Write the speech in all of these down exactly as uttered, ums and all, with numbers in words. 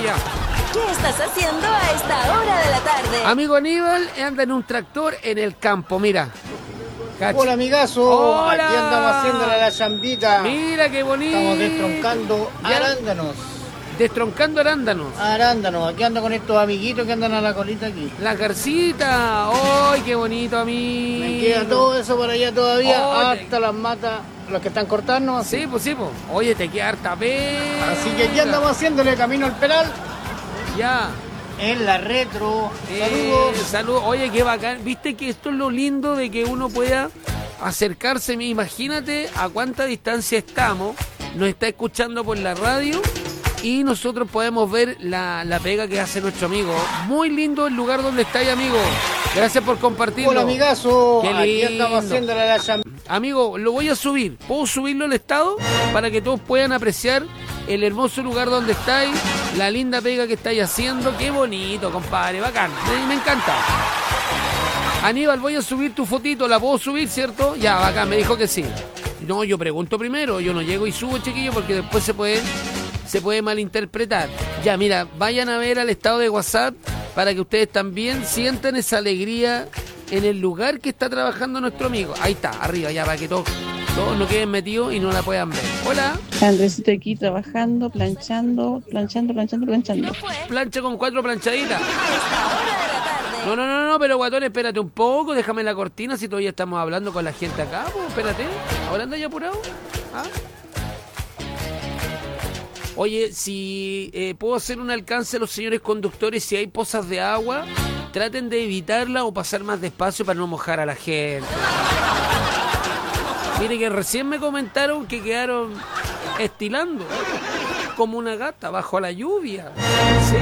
allá. ¿Qué estás haciendo a esta hora de la tarde? Amigo Aníbal anda en un tractor en el campo, mira. Cacha. Hola, amigazo. Hola. Aquí andamos haciéndole la chambita. Mira qué bonito. Estamos destroncando arándanos. Destroncando arándanos. Arándanos. Aquí ando con estos amiguitos que andan a la colita aquí. La garcita. ¡Ay, qué bonito, amigo! Me queda todo eso por allá todavía. Oh, hasta te... las matas. Los que están cortando. Sí, pues sí, pues. Oye, te queda harta pega. Así que aquí andamos haciéndole camino al penal. Ya. En la retro. Eh, Saludos. Saludos. Oye, qué bacán. Viste que esto es lo lindo de que uno pueda acercarse. Imagínate a cuánta distancia estamos. Nos está escuchando por la radio y nosotros podemos ver la, la pega que hace nuestro amigo. Muy lindo el lugar donde está ahí, amigo. Gracias por compartirlo. Hola, amigazo. Qué aquí andamos haciéndole la chambita. Amigo, lo voy a subir. ¿Puedo subirlo al estado? Para que todos puedan apreciar el hermoso lugar donde estáis, la linda pega que estáis haciendo. Qué bonito, compadre, bacán. Me, me encanta. Aníbal, voy a subir tu fotito. ¿La puedo subir, cierto? Ya, bacán, me dijo que sí. No, yo pregunto primero. Yo no llego y subo, chiquillo, porque después se puede, se puede malinterpretar. Ya, mira, vayan a ver al estado de WhatsApp para que ustedes también sientan esa alegría en el lugar que está trabajando nuestro amigo. Ahí está, arriba, ya, para que todos, todos no queden metidos y no la puedan ver. Hola. Andresito aquí trabajando, planchando, planchando, planchando, planchando. Plancha con cuatro planchaditas. No, no, no, no, pero guatón, espérate un poco, déjame la cortina si todavía estamos hablando con la gente acá, pues, espérate. ¿Ahora anda ya apurado? ¿Ah? Oye, si eh, puedo hacer un alcance a los señores conductores, si hay pozas de agua, traten de evitarla o pasar más despacio para no mojar a la gente. Mire que recién me comentaron que quedaron estilando como una gata bajo la lluvia. Sí.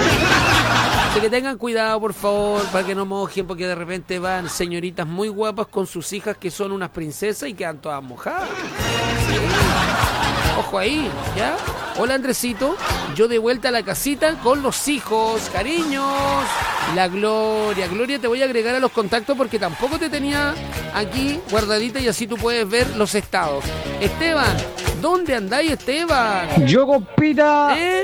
Así que tengan cuidado, por favor, para que no mojen, porque de repente van señoritas muy guapas con sus hijas que son unas princesas y quedan todas mojadas. Sí. Ojo ahí, ¿ya? Hola, Andresito, yo de vuelta a la casita con los hijos, cariños. La Gloria, Gloria, te voy a agregar a los contactos porque tampoco te tenía aquí guardadita y así tú puedes ver los estados. Esteban, ¿dónde andáis, Esteban? Yo, compita, ¿Eh?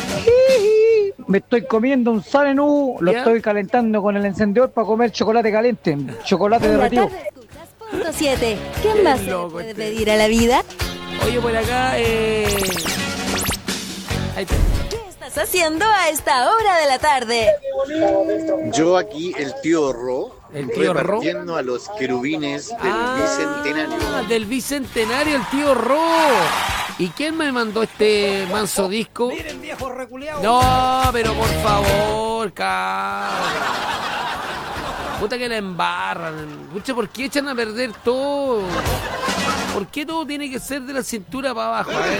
me estoy comiendo un salenú, lo ¿Ya? estoy calentando con el encendedor para comer chocolate caliente, chocolate derretido. Punto siete. ¿Qué más se le puede pedir a la vida? Oye, por acá, eh... ahí está. ¿Qué estás haciendo a esta hora de la tarde? Yo aquí, el tío Ro, El tío Ro. repartiendo a los querubines del Ah, Bicentenario. del Bicentenario, el tío Ro. ¿Y quién me mandó este manso disco? Miren, viejo reculeado. No, pero por favor, cabrón. Puta que la embarran. Pucha, ¿por qué echan a perder todo? ¿Por qué todo tiene que ser de la cintura para abajo? A ver.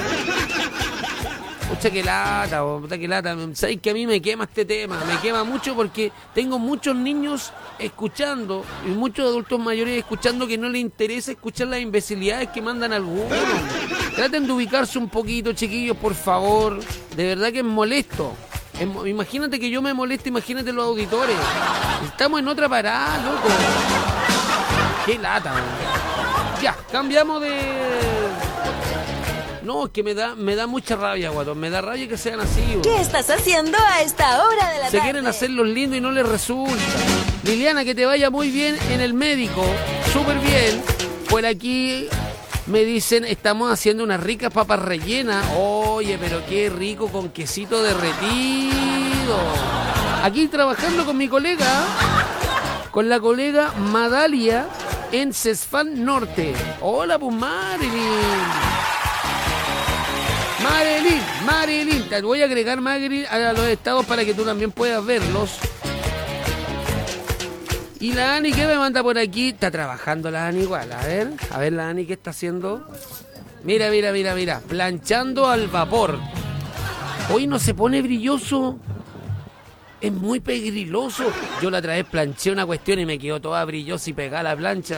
Pucha que lata, puta que lata. Sabes que a mí me quema este tema, me quema mucho porque tengo muchos niños escuchando y muchos adultos mayores escuchando que no les interesa escuchar las imbecilidades que mandan algunos. Traten de ubicarse un poquito, chiquillos, por favor. De verdad que es molesto. Es, imagínate que yo me molesto, imagínate los auditores. Estamos en otra parada, loco. Qué lata, man. Ya, cambiamos de... No, es que me da, me da mucha rabia, guatón. Me da rabia que sean así, güey. ¿Qué estás haciendo a esta hora de la Se tarde? quieren hacer los lindos y no les resulta. Liliana, que te vaya muy bien en el médico. Súper bien. Por aquí me dicen, estamos haciendo unas ricas papas rellenas. Oye, pero qué rico con quesito derretido. Aquí trabajando con mi colega, con la colega Madalia en Cesfán Norte. Hola, pues Marilyn. Marilyn, Marilyn, te voy a agregar, Marilyn, a los estados para que tú también puedas verlos. Y la Ani, ¿qué me manda por aquí? Está trabajando la Ani igual, a ver, a ver la Ani, ¿qué está haciendo? Mira, mira, mira, mira, planchando al vapor. Hoy no se pone brilloso, es muy pegriloso. Yo la otra vez planché una cuestión y me quedó toda brillosa y pegada la plancha.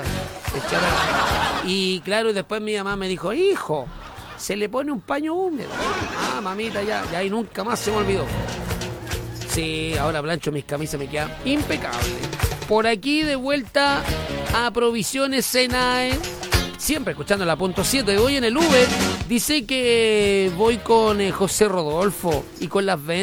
Y claro, después mi mamá me dijo, hijo, se le pone un paño húmedo. Ah, mamita, ya, ya y nunca más se me olvidó. Sí, ahora plancho mis camisas, me queda impecable. Por aquí de vuelta a Provisiones Senae. Siempre escuchando la punto siete. Voy en el Uber. Dice que voy con eh, José Rodolfo y con las ventas.